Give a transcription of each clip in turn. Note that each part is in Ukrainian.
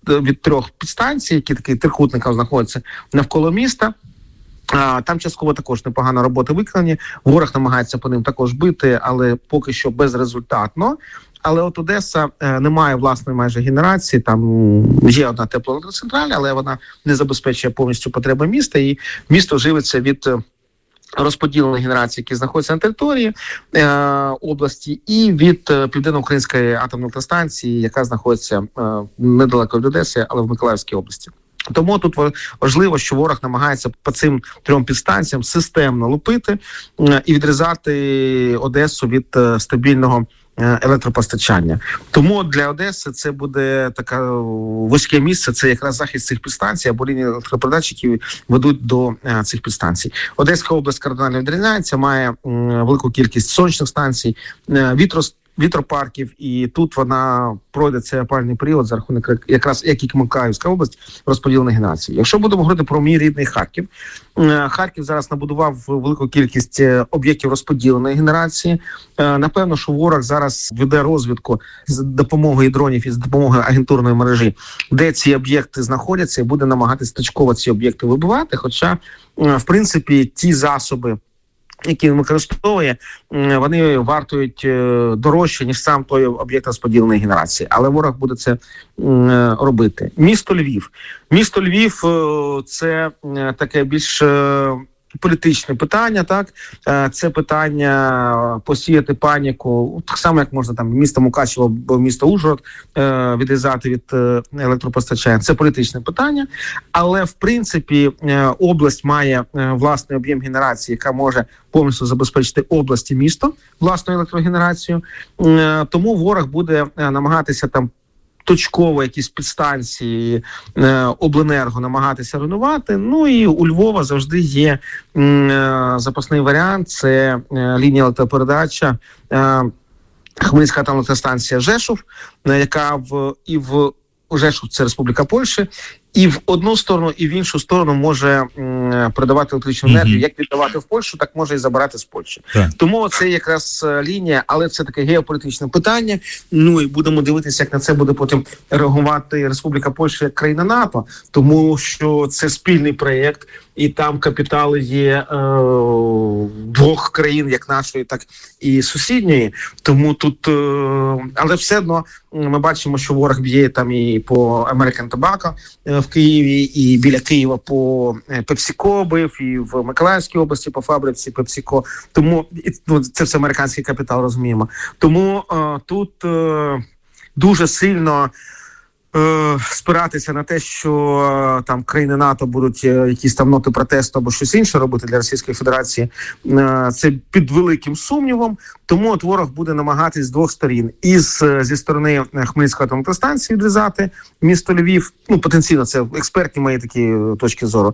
від 3 підстанцій, які такий трикутником знаходяться навколо міста. Там частково також непогана робота виконані. Ворог намагається по ним також бити, але поки що безрезультатно. Але от Одеса не має власної майже генерації, там є одна теплоелектроцентральна, але вона не забезпечує повністю потреби міста, і місто живиться від розподіленої генерації, які знаходяться на території області, і від Південно-Української атомної електростанції, яка знаходиться недалеко від Одеси, але в Миколаївській області. Тому тут важливо, що ворог намагається по цим 3 підстанціям системно лупити і відрізати Одесу від стабільного електропостачання. Тому для Одеси це буде таке вузьке місце, це якраз захист цих підстанцій або лінії електропередач, які ведуть до цих підстанцій. Одеська область кардинально відрізняється, має велику кількість сонячних станцій, вітропарків, і тут вона пройде цей опалювальний період за рахунок, якраз як і Миколаївська область, розподіленої генерації. Якщо будемо говорити про мій рідний Харків, Харків зараз набудував велику кількість об'єктів розподіленої генерації. Напевно, що ворог зараз веде розвідку з допомогою дронів і з допомогою агентурної мережі, де ці об'єкти знаходяться, і буде намагатися точково ці об'єкти вибивати, хоча, в принципі, ті засоби, які він використовує, вони вартують дорожче, ніж сам той об'єкт розподіленої генерації. Але ворог буде це робити. Місто Львів. Місто Львів – це таке більш політичне питання, так? Це питання посіяти паніку, так само, як можна там місто Мукачево або місто Ужгород відрізати від електропостачання. Це політичне питання, але, в принципі, область має власний об'єм генерації, яка може повністю забезпечити область і місто власною електрогенерацією. Тому ворог буде намагатися там точково якісь підстанції обленерго намагатися руйнувати. Ну і у Львова завжди є запасний варіант, це лінія електропередача Хмельницька атомна електростанція Жешув, яка в Жешув – це Республіка Польща, і в одну сторону, і в іншу сторону може передавати електричну енергію. Як віддавати в Польщу, так може і забирати з Польщі. Так. Тому це якраз лінія, але це таке геополітичне питання. Ну і будемо дивитися, як на це буде потім реагувати Республіка Польща як країна НАТО, тому що це спільний проєкт, і там капітали є двох країн, як нашої, так і сусідньої. Тому тут, але все одно ми бачимо, що ворог б'є там і по American Tobacco в Києві, і біля Києва по PepsiCo бив, і в Миколаївській області по фабриці PepsiCo. Тому це все американський капітал, розуміємо. Тому тут дуже сильно спиратися на те, що там країни НАТО будуть якісь там ноти протесту або щось інше робити для Російської Федерації, це під великим сумнівом. Тому от ворог буде намагатись з двох сторін. Зі сторони Хмельницької атомної електростанції відрізати місто Львів, ну потенційно це експертні мої такі точки зору.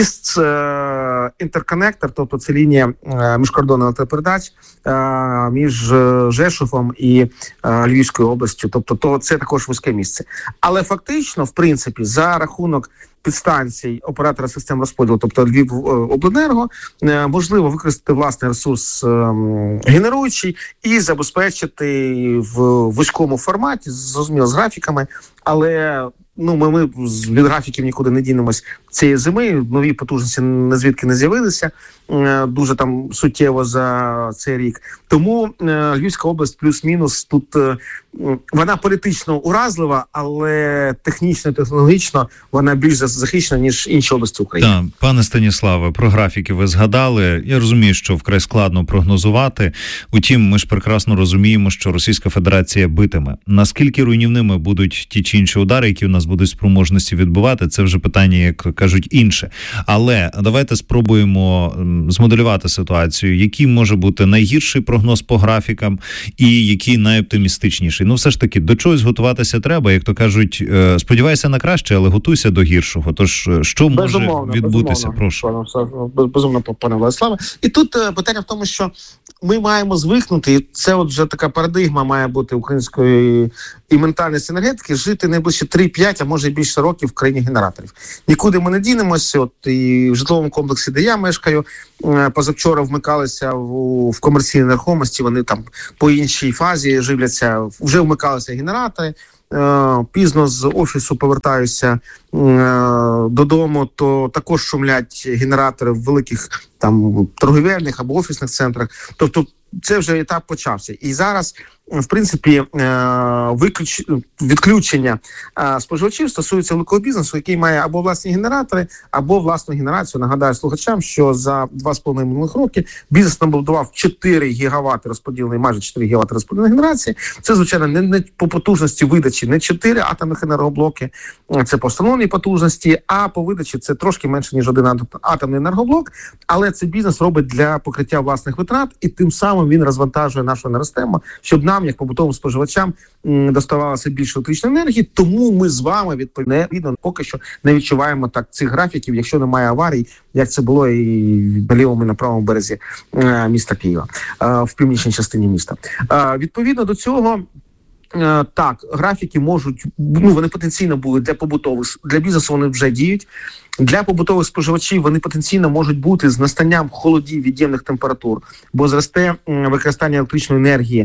Інтерконектор, тобто це лінія міжкордонних електропередач між Жешувом і Львівською областю. Тобто це також вузьке місце. Але фактично, в принципі, за рахунок підстанцій оператора систем розподілу, тобто Львівобленерго, можливо використати власний ресурс генеруючий і забезпечити в вузькому форматі, зрозуміло, з графіками, але ми від графіків нікуди не дінемось цієї зими, нові потужності звідки не з'явилися дуже там суттєво за цей рік. Тому Львівська область плюс-мінус тут, вона політично уразлива, але технічно, технологічно вона більш захищена, ніж інші області України. Так, пане Станіславе, про графіки ви згадали. Я розумію, що вкрай складно прогнозувати. Утім, ми ж прекрасно розуміємо, що Російська Федерація битиме. Наскільки руйнівними будуть ті чи інші удари, які у нас будуть спроможності відбувати, це вже питання, як кажуть, інше. Але давайте спробуємо змоделювати ситуацію, який може бути найгірший прогноз по графікам і який найоптимістичніший. Ну, все ж таки, до чогось готуватися треба, як то кажуть, сподівайся на краще, але готуйся до гіршого. Тож, що може відбутися? Прошу. Безумовно, пане Владиславе. І тут питання в тому, що ми маємо звикнути, і це от вже така парадигма має бути української і ментальності енергетики, жити найближче 3-5, а може і більше років в країні генераторів. Нікуди ми не дінемося, от і в житловому комплексі, де я мешкаю, позавчора вмикалися в комерційній нерухомості, вони там по іншій фазі живляться, вже вмикалися генератори, пізно з офісу повертаюся додому, то також шумлять генератори в великих там торговельних або офісних центрах. Тобто це вже етап почався. І зараз, в принципі, відключення споживачів стосується великого бізнесу, який має або власні генератори, або власну генерацію. Нагадаю слухачам, що за 2,5 минулих роки бізнес набудував 4 гігавати розподіленої, майже 4 гігавати розподіленої генерації. Це, звичайно, не по потужності видачі, не 4 атомних енергоблоки, це по встановленій потужності, а по видачі це трошки менше, ніж один атомний енергоблок, але це бізнес робить для покриття власних витрат, і тим самим він розвантажує нашу енергосистему, щоб нам, як побутовим споживачам, доставалося більше електричної енергії. Тому ми з вами, відповідно, поки що не відчуваємо так цих графіків, якщо немає аварій, як це було і на лівому і на правому березі міста Києва, в північній частині міста. Відповідно до цього, так, графіки можуть, вони потенційно були для побутових, для бізнесу вони вже діють. Для побутових споживачів вони потенційно можуть бути з настанням холодів від'ємних температур, бо зросте використання електричної енергії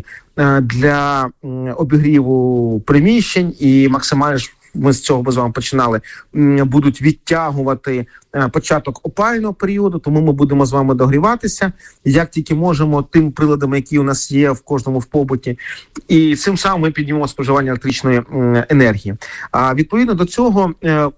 для обігріву приміщень, і максимально, ми з цього з вами починали, будуть відтягувати початок опалювального періоду, тому ми будемо з вами догріватися, як тільки можемо, тим приладами, які у нас є в кожному в побуті, і цим самим ми піднімемо споживання електричної енергії. А відповідно до цього,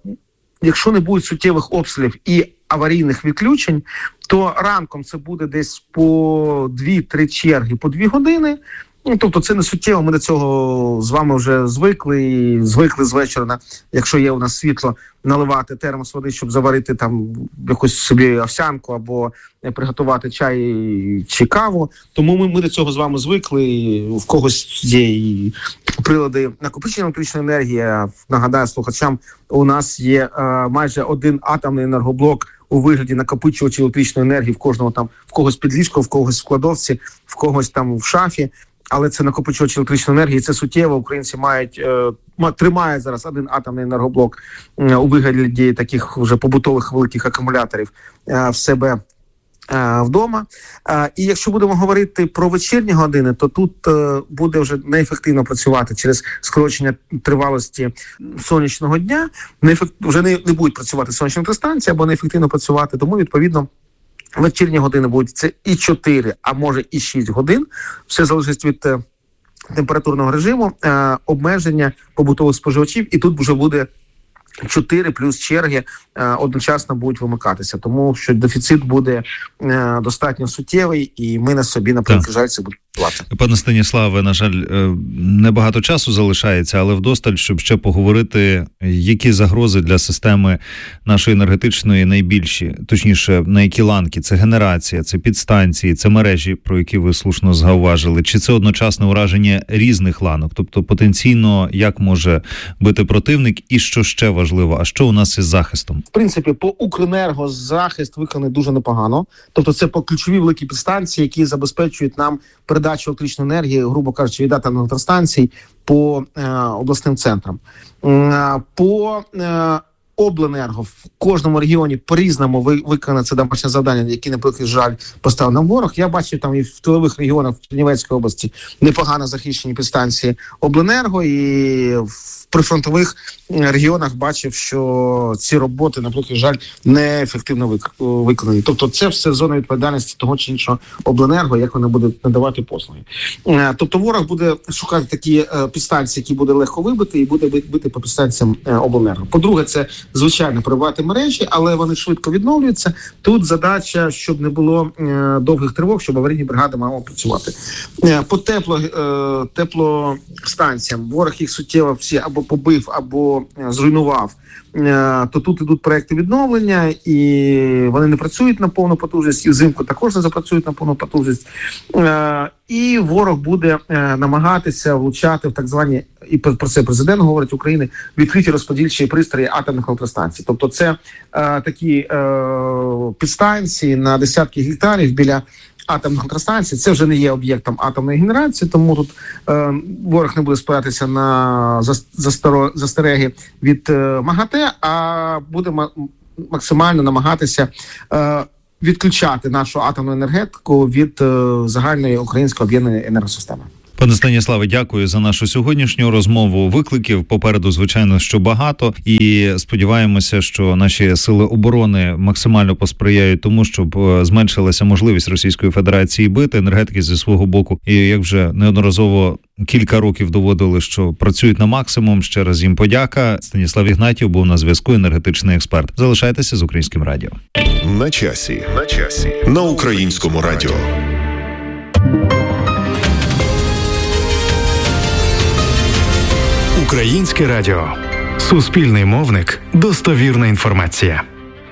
якщо не буде суттєвих обстрілів і аварійних відключень, то ранком це буде десь по 2-3 черги по 2 години. Тобто це не суттєво, ми до цього з вами вже звикли з вечора, якщо є у нас світло, наливати термос води, щоб заварити там якусь собі овсянку або приготувати чай чи каву. Тому ми до цього з вами звикли, в когось є і прилади накопичення електричної енергії. Нагадаю слухачам, у нас є майже один атомний енергоблок у вигляді накопичувача електричної енергії в кожного там, в когось під ліжком, в когось в кладовці, в когось там в шафі. Але це накопичувач електричної енергії, це суттєво. Українці тримають зараз один атомний енергоблок у вигляді таких вже побутових великих акумуляторів в себе вдома. І якщо будемо говорити про вечірні години, то тут буде вже неефективно працювати через скорочення тривалості сонячного дня. Вже не будуть працювати сонячні електростанції або неефективно працювати, тому відповідно вечірні години будуть це і 4, а може і 6 годин. Все залежить від температурного режиму, обмеження побутових споживачів. І тут вже буде 4 плюс черги одночасно будуть вимикатися. Тому що дефіцит буде достатньо суттєвий, і ми на собі, наприклад, жаль, це буде платити. Пане Станіславе, на жаль, небагато часу залишається, але вдосталь, щоб ще поговорити, які загрози для системи нашої енергетичної найбільші, точніше, на які ланки? Це генерація, це підстанції, це мережі, про які ви слушно зауважили, чи це одночасне ураження різних ланок? Тобто потенційно, як може бути противник, і що ще важливо, а що у нас із захистом? В принципі, по Укренерго захист виконаний дуже непогано. Тобто це по ключові великі підстанції, які забезпечують нам передачу електричної енергії, грубо кажучи, від атомних електростанцій по обласним центрам. По Обленерго в кожному регіоні по-різному виконане це домашнє завдання, які, наприклад, жаль, поставив нам ворог. Я бачив там і в тилових регіонах в Чернівецькій області непогано захищені підстанції Обленерго, і в прифронтових регіонах бачив, що ці роботи, наприклад, жаль, неефективно виконані. Тобто це все зона відповідальності того чи іншого Обленерго, як вони будуть надавати послуги. Тобто ворог буде шукати такі підстанції, які буде легко вибити, і буде бити по підстанціям Обленерго. По-друге, це звичайно приватні мережі, але вони швидко відновлюються. Тут задача, щоб не було довгих тривог, щоб аварійні бригади мали працювати. По теплостанціям ворог їх суттєво всі або побив, або зруйнував. То тут ідуть проекти відновлення, і вони не працюють на повну потужність, і взимку також не запрацюють на повну потужність. І ворог буде намагатися влучати в так звані, і про це президент говорить України, відкриті розподільчі пристрої атомних електростанцій. Тобто це такі підстанції на десятки гектарів біля атомних електростанцій. Це вже не є об'єктом атомної генерації, тому тут ворог не буде спиратися на застереги від МАГАТЕ, а буде максимально намагатися відключати нашу атомну енергетику від загальної української об'єднаної енергосистеми. Пане Станіславе, дякую за нашу сьогоднішню розмову. Викликів попереду, звичайно, що багато, і сподіваємося, що наші сили оборони максимально посприяють тому, щоб зменшилася можливість Російської Федерації бити. Енергетики зі свого боку, і як вже неодноразово кілька років доводили, що працюють на максимум. Ще раз їм подяка. Станіслав Ігнатів був на зв'язку, енергетичний експерт. Залишайтеся з Українським радіо. На часі. На Українському радіо. Українське радіо. Суспільний мовник. Достовірна інформація.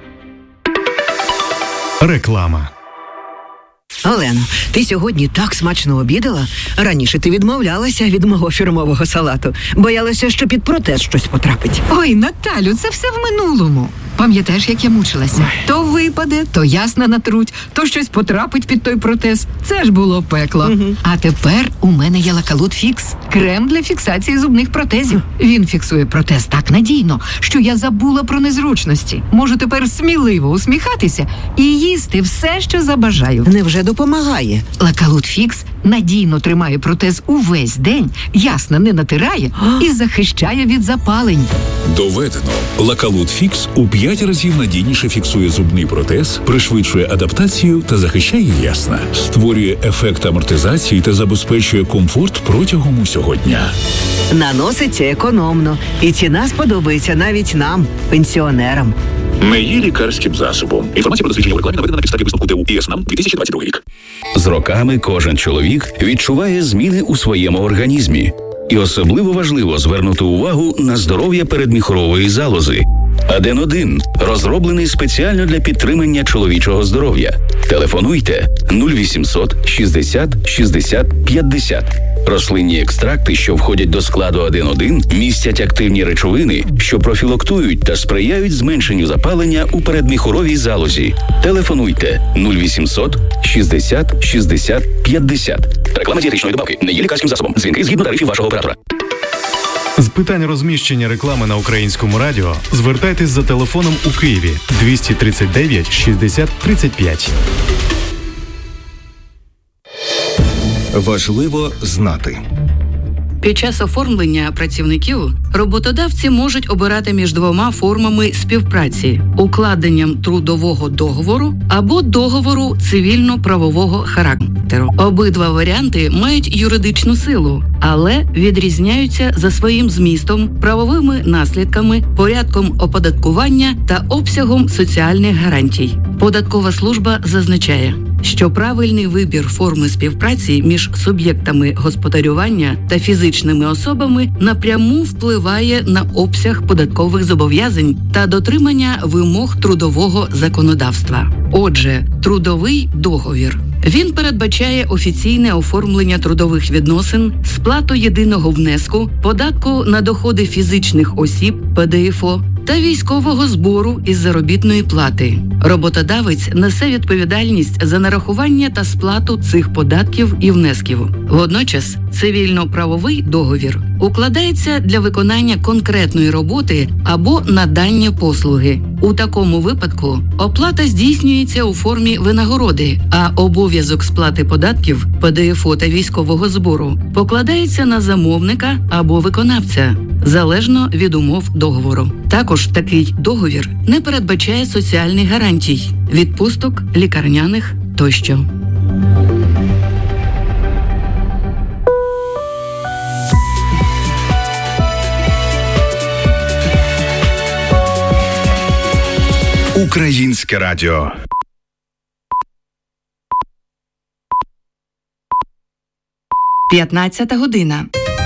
Реклама. Олено, ти сьогодні так смачно обідала. Раніше ти відмовлялася від мого фірмового салату. Боялася, що під протез щось потрапить. Ой, Наталю, це все в минулому. Пам'ятаєш, як я мучилася? То випаде, то ясна натруть, то щось потрапить під той протез. Це ж було пекло. А тепер у мене є Лакалут Фікс. Крем для фіксації зубних протезів. Він фіксує протез так надійно, що я забула про незручності. Можу тепер сміливо усміхатися і їсти все, що забажаю. Невже допомагає? Лакалут Фікс надійно тримає протез увесь день, ясно не натирає і захищає від запалень. Доведено. Лакалут Фікс у 5 разів надійніше фіксує зубний протез, пришвидшує адаптацію та захищає ясна. Створює ефект амортизації та забезпечує комфорт протягом усього дня. Наноситься економно. І ціна сподобається навіть нам, пенсіонерам. Не є лікарським засобом. Інформація про дослідження у рекламі наведена на підставі висновку ТУ і СНАМ 2022 рік. З роками кожен чоловік відчуває зміни у своєму організмі. І особливо важливо звернути увагу на здоров'я передміхорової залози. Аден-1 розроблений спеціально для підтримання чоловічого здоров'я. Телефонуйте 0800 60 60 50. Рослинні екстракти, що входять до складу Аден-1, містять активні речовини, що профілактують та сприяють зменшенню запалення у передміхоровій залозі. Телефонуйте 0800 60 60 50. Реклама дієтичної добавки не є лікарським засобом. Дзвінки згідно тарифів вашого оператора. З питань розміщення реклами на Українському радіо звертайтесь за телефоном у Києві 239 60 35. Важливо знати. Під час оформлення працівників роботодавці можуть обирати між двома формами співпраці – укладенням трудового договору або договору цивільно-правового характеру. Обидва варіанти мають юридичну силу, але відрізняються за своїм змістом, правовими наслідками, порядком оподаткування та обсягом соціальних гарантій. Податкова служба зазначає, що правильний вибір форми співпраці між суб'єктами господарювання та фізичними особами напряму впливає на обсяг податкових зобов'язань та дотримання вимог трудового законодавства. Отже, трудовий договір. Він передбачає офіційне оформлення трудових відносин, сплату єдиного внеску, податку на доходи фізичних осіб ПДФО та військового збору із заробітної плати. Роботодавець несе відповідальність за нарахування та сплату цих податків і внесків. Водночас, цивільно-правовий договір укладається для виконання конкретної роботи або надання послуги. У такому випадку оплата здійснюється у формі винагороди, а обов'язок сплати податків, ПДФО та військового збору покладається на замовника або виконавця, залежно від умов договору. Також такий договір не передбачає соціальних гарантій, відпусток, лікарняних тощо. Українське радіо. П'ятнадцята година.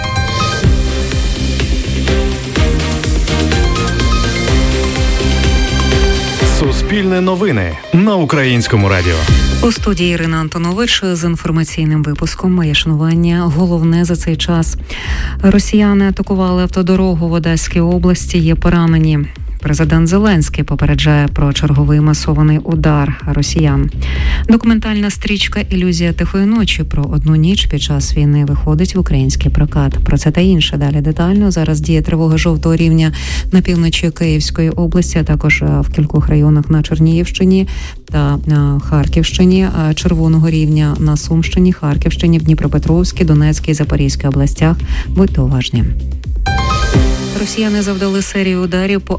Суспільне новини на Українському радіо. У студії Ірина Антонович з інформаційним випуском «Моє шанування». Головне за цей час. Росіяни атакували автодорогу в Одеській області. Є поранені. Президент Зеленський попереджає про черговий масований удар росіян. Документальна стрічка «Ілюзія тихої ночі» про одну ніч під час війни виходить в український прокат. Про це та інше далі детально. Зараз діє тривога жовтого рівня на півночі Київської області, а також в кількох районах на Чернігівщині та Харківщині, червоного рівня на Сумщині, Харківщині, в Дніпропетровській, Донецькій, Запорізькій областях. Будьте уважні. Росіяни завдали серію ударів по